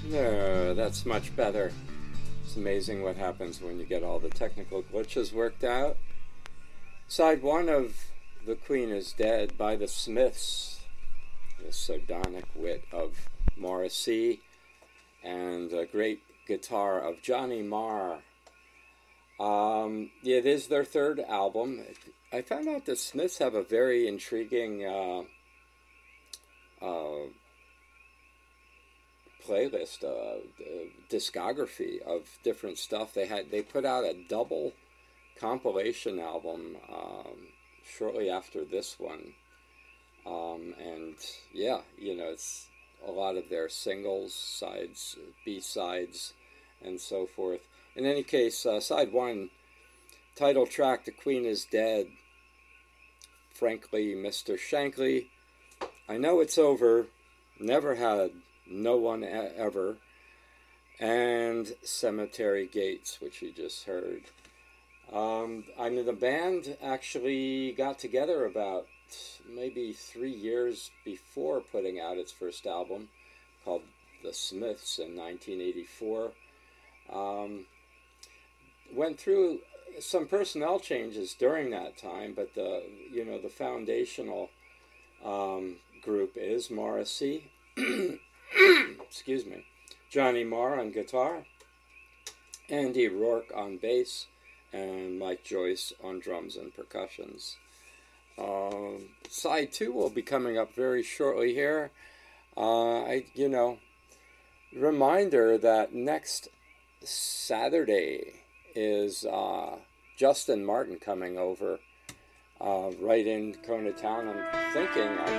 That's much better. It's amazing what happens when you get all the technical glitches worked out. Side one of The Queen is Dead by the Smiths, the sardonic wit of Morrissey, and a great guitar of Johnny Marr. It is their third album. I found out the Smiths have a very intriguing playlist, discography of different stuff. They put out a double compilation album shortly after this one, and yeah, it's a lot of their singles, sides, B-sides, and so forth. In any case, side one, title track, The Queen is Dead. Frankly, Mr. Shankly, I know it's over, never had, no one ever, and Cemetery Gates, which you just heard. The band actually got together about maybe 3 years before putting out its first album, called The Smiths, in 1984. Went through some personnel changes during that time, but the foundational group is Morrissey, excuse me, Johnny Marr on guitar, Andy Rourke on bass, and Mike Joyce on drums and percussions. Side two will be coming up very shortly here. Reminder that next Saturday is Justin Martin coming over right in Kona Town. I'm thinking